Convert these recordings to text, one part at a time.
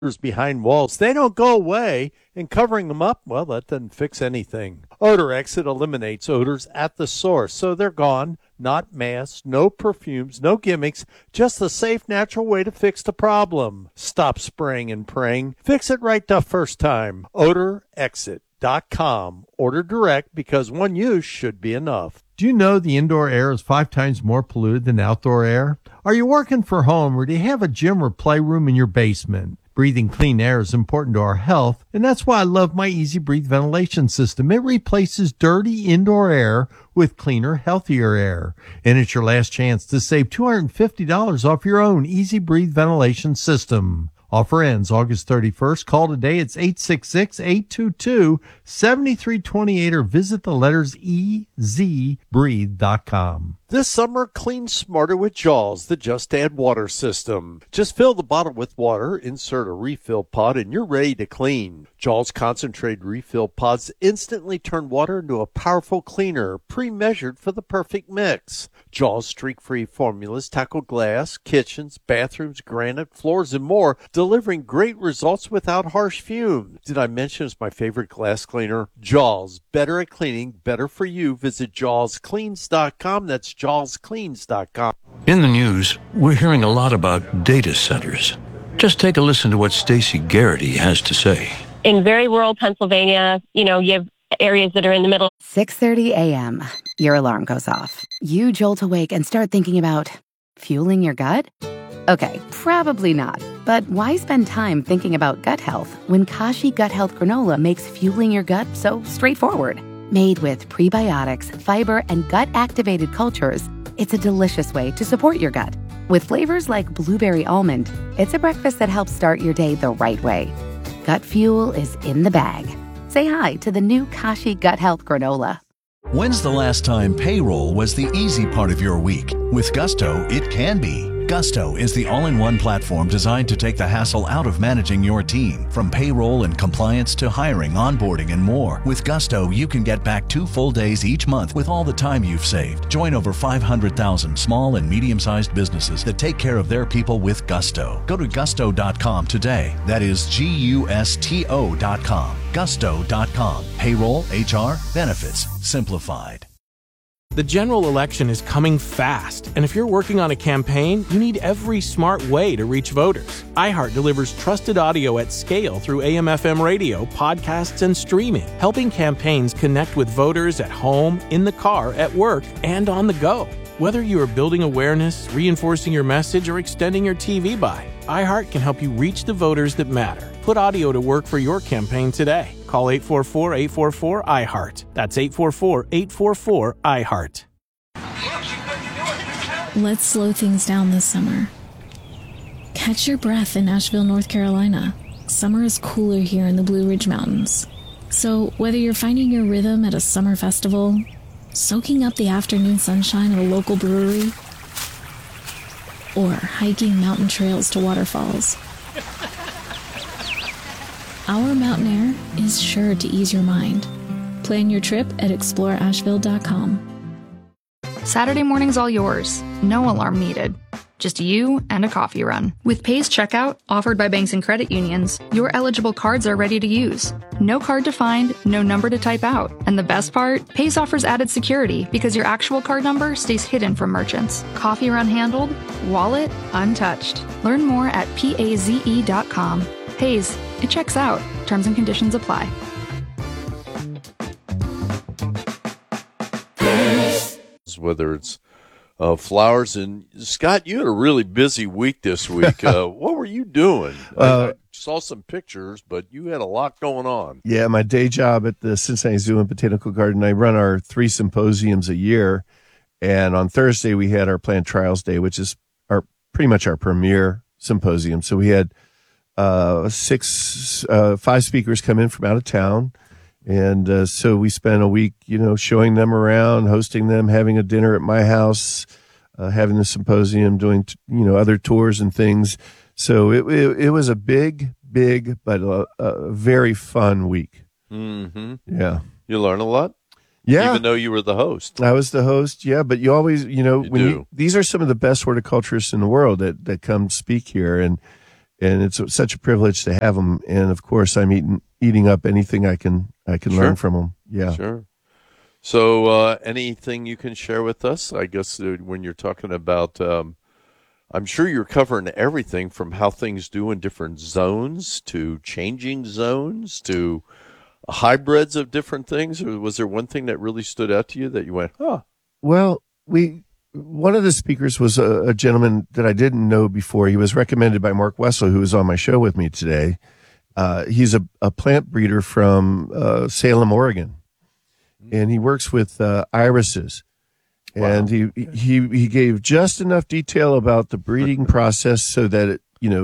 behind walls. They don't go away, and covering them up, well, that doesn't fix anything. Odor Exit eliminates odors at the source, so they're gone. Not masks, no perfumes, no gimmicks, just the safe, natural way to fix the problem. Stop spraying and praying. Fix it right the first time. OdorExit.com. Order direct because one use should be enough. Do you know the indoor air is 5 times more polluted than outdoor air? Are you working from home, or do you have a gym or playroom in your basement? Breathing clean air is important to our health, and that's why I love my Easy Breathe ventilation system. It replaces dirty indoor air with cleaner, healthier air. And it's your last chance to save $250 off your own Easy Breathe ventilation system. Offer ends August 31st. Call today. It's 866-822-7328 or visit the letters EZBreathe.com. This summer, clean smarter with Jaws, the Just Add Water system. Just fill the bottle with water, insert a refill pod, and you're ready to clean. Jaws concentrated refill pods instantly turn water into a powerful cleaner, pre-measured for the perfect mix. Jaws streak-free formulas tackle glass, kitchens, bathrooms, granite, floors, and more, delivering great results without harsh fumes. Did I mention it's my favorite glass cleaner? Jaws, better at cleaning, better for you. Visit JawsCleans.com. That's JawsCleans.com. In the news, we're hearing a lot about data centers. Just take a listen to what Stacey Garrity has to say. In very rural Pennsylvania, you have areas that are in the middle. 6:30 a.m. Your alarm goes off. You jolt awake and start thinking about fueling your gut? Okay, probably not. But why spend time thinking about gut health when Kashi Gut Health Granola makes fueling your gut so straightforward? Made with prebiotics, fiber, and gut-activated cultures, it's a delicious way to support your gut. With flavors like blueberry almond, it's a breakfast that helps start your day the right way. Gut fuel is in the bag. Say hi to the new Kashi Gut Health Granola. When's the last time payroll was the easy part of your week? With Gusto, it can be. Gusto is the all-in-one platform designed to take the hassle out of managing your team. From payroll and compliance to hiring, onboarding, and more. With Gusto, you can get back 2 full days each month with all the time you've saved. Join over 500,000 small and medium-sized businesses that take care of their people with Gusto. Go to gusto.com today. That is GUSTO.com. Gusto.com. Payroll, HR, benefits, simplified. The general election is coming fast, and if you're working on a campaign, you need every smart way to reach voters. iHeart delivers trusted audio at scale through AM/FM radio, podcasts, and streaming, helping campaigns connect with voters at home, in the car, at work, and on the go. Whether you are building awareness, reinforcing your message, or extending your TV buy, iHeart can help you reach the voters that matter. Put audio to work for your campaign today. Call 844-844-iHeart. That's 844-844-iHeart. Let's slow things down this summer. Catch your breath in Asheville, North Carolina. Summer is cooler here in the Blue Ridge Mountains. So whether you're finding your rhythm at a summer festival, soaking up the afternoon sunshine at a local brewery, or hiking mountain trails to waterfalls, our mountain air is sure to ease your mind. Plan your trip at exploreasheville.com. Saturday morning's all yours. No alarm needed. Just you and a coffee run. With Paze Checkout, offered by banks and credit unions, your eligible cards are ready to use. No card to find, no number to type out. And the best part? Paze offers added security because your actual card number stays hidden from merchants. Coffee run handled, wallet untouched. Learn more at paze.com. Paze, it checks out. Terms and conditions apply. Whether it's flowers. And Scott, you had a really busy week this week. What were you doing? I saw some pictures, but you had a lot going on. Yeah, my day job at the Cincinnati Zoo and Botanical Garden, I run our 3 symposiums a year. And on Thursday, we had our Plant Trials Day, which is pretty much our premier symposium. So we had 5 speakers come in from out of town. And so we spent a week, showing them around, hosting them, having a dinner at my house, having the symposium, doing, other tours and things. So it was a big, but a very fun week. Mm-hmm. Yeah. You learn a lot? Yeah. Even though you were the host. I was the host, yeah. But you always, these are some of the best horticulturists in the world that come speak here. And and it's such a privilege to have them. And of course, I'm eating up anything I can learn from them. Yeah, sure. So, anything you can share with us? I guess when you're talking about, I'm sure you're covering everything from how things do in different zones to changing zones to hybrids of different things. Or was there one thing that really stood out to you that you went, huh? Well, one of the speakers was a gentleman that I didn't know before. He was recommended by Mark Wessel, who was on my show with me today. He's a plant breeder from Salem, Oregon, and he works with irises. Wow. And he gave just enough detail about the breeding process so that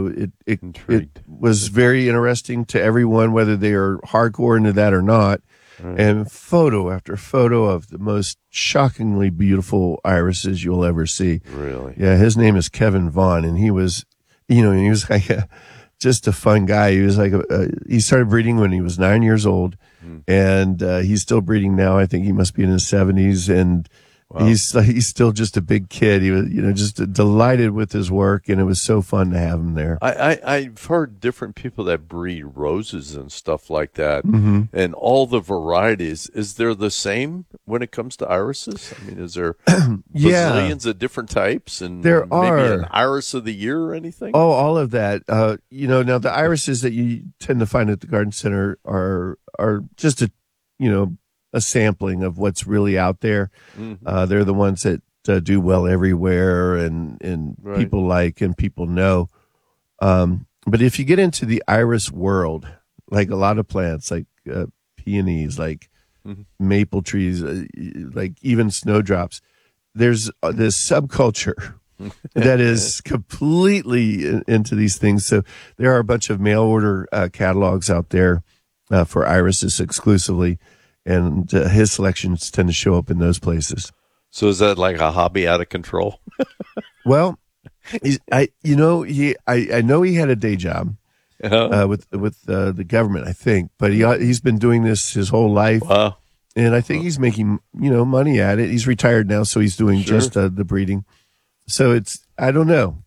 it was very interesting to everyone, whether they are hardcore into that or not. Right. And photo after photo of the most shockingly beautiful irises you'll ever see. Really? Yeah, his name is Kevin Vaughn, and he was like just a fun guy. He was like he started breeding when he was 9 years old, and he's still breeding now. I think he must be in his 70s, and wow. He's still just a big kid. He was, just delighted with his work, and it was so fun to have him there. I've heard different people that breed roses and stuff like that, and all the varieties. Is there the same when it comes to irises? I mean, is there bazillions of different types, and there are maybe an iris of the year or anything? Oh, all of that. Now the irises that you tend to find at the garden center are just a sampling of what's really out there. They're the ones that do well everywhere and right. people like and people know. But if you get into the iris world, like a lot of plants, like peonies, like maple trees, like even snowdrops, there's this subculture that is completely into these things. So there are a bunch of mail order catalogs out there for irises exclusively. And his selections tend to show up in those places. So is that like a hobby out of control? Well, I know he had a day job with the government, I think, but he's been doing this his whole life. Wow. And I think he's making money at it. He's retired now, so he's doing just the breeding. So I don't know,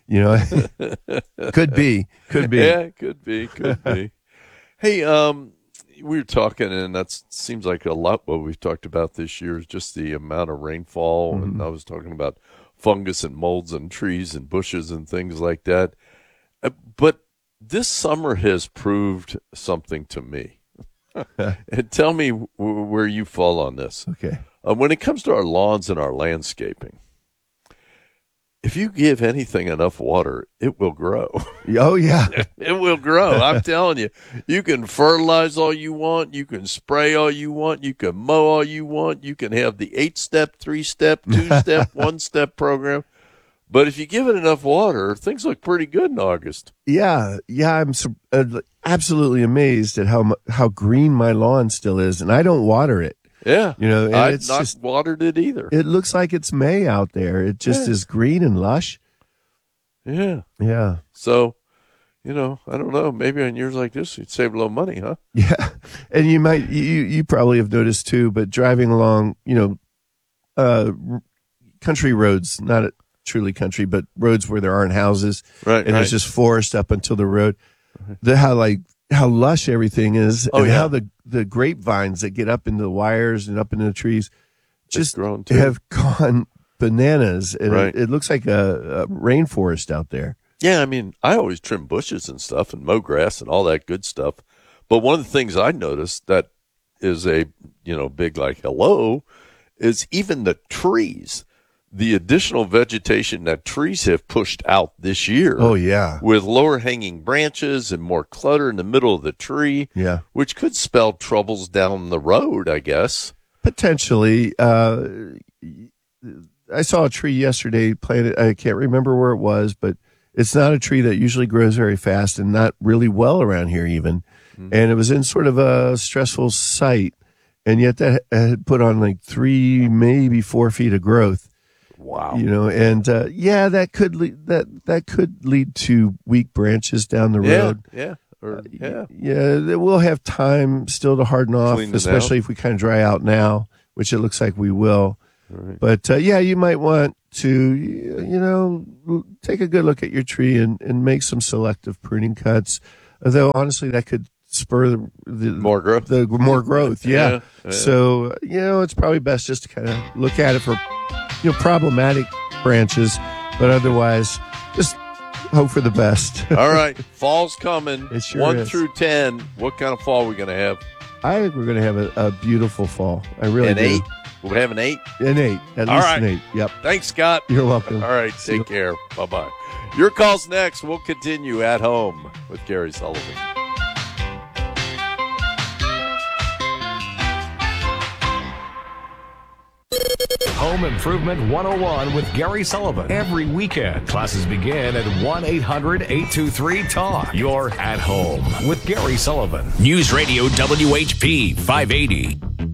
could be. Yeah, could be. Hey, we were talking, and that seems like a lot what we've talked about this year is just the amount of rainfall. And I was talking about fungus and molds and trees and bushes and things like that. But this summer has proved something to me. And tell me where you fall on this. Okay. When it comes to our lawns and our landscaping, if you give anything enough water, it will grow. Oh, yeah. It will grow. I'm telling you. You can fertilize all you want. You can spray all you want. You can mow all you want. You can have the 8-step, 3-step, 2-step, 1-step program. But if you give it enough water, things look pretty good in August. Yeah. I'm absolutely amazed at how green my lawn still is, and I don't water it. Yeah. And I've not watered it either. It looks like it's May out there. It just is green and lush. Yeah. Yeah. So, I don't know. Maybe on years like this, you'd save a little money, huh? Yeah. And you probably have noticed too, but driving along, country roads, not truly country, but roads where there aren't houses. Right. And there's just forest up until the road. How lush everything is, and how the grapevines that get up into the wires and up into the trees just have gone bananas. And it looks like a rainforest out there. Yeah, I mean, I always trim bushes and stuff and mow grass and all that good stuff. But one of the things I noticed that is a, big like hello is even the trees. The additional vegetation that trees have pushed out this year. Oh, yeah. With lower hanging branches and more clutter in the middle of the tree. Yeah. Which could spell troubles down the road, I guess. Potentially. I saw a tree yesterday planted. I can't remember where it was, but it's not a tree that usually grows very fast and not really well around here even. And it was in sort of a stressful site. And yet that had put on like 3, maybe 4 feet of growth. Wow. And that could lead to weak branches down the road. Yeah. We'll have time still to harden off, especially if we kind of dry out now, which it looks like we will. Right. But you might want to, take a good look at your tree and make some selective pruning cuts. Although honestly, that could spur the more growth. The more growth, yeah. Yeah. So it's probably best just to kind of look at it for problematic branches, but otherwise, just hope for the best. All right, fall's coming. It sure 1 is. through 10. What kind of fall are we going to have? I think we're going to have a beautiful fall. I really An do. 8. We'll have an 8. An 8. At All least right. an 8. Yep. Thanks, Scott. You're welcome. All right, take care. Bye-bye. Your call's next. We'll continue at home with Gary Sullivan. Home Improvement 101 with Gary Sullivan. Every weekend, classes begin at 1-800-823-TALK. You're at home with Gary Sullivan. News Radio WHP 580.